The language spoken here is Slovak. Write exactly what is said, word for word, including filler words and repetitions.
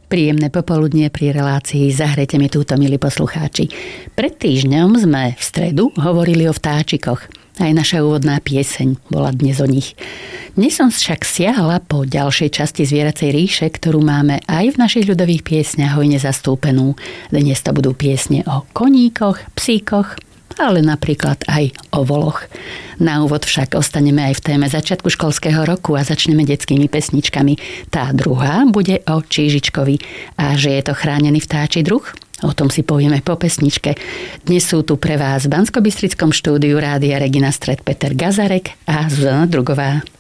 Príjemné popoludnie pri relácii Zahrajte mi túto, milí poslucháči. Pred týždňom sme v stredu hovorili o vtáčikoch. Aj naša úvodná pieseň bola dnes o nich. Dnes som však siahla po ďalšej časti zvieracej ríše, ktorú máme aj v našich ľudových piesňach hojne zastúpenú. Dnes to budú piesne o koníkoch, psíkoch, ale napríklad aj o voloch. Na úvod však ostaneme aj v téme začiatku školského roku a začneme detskými pesničkami. Tá druhá bude o čížičkovi. A že je to chránený vtáči druh? O tom si povieme po pesničke. Dnes sú tu pre vás v Banskobystrickom štúdiu Rádia Regina Stred Peter Gazarek a Zuzana Drugová.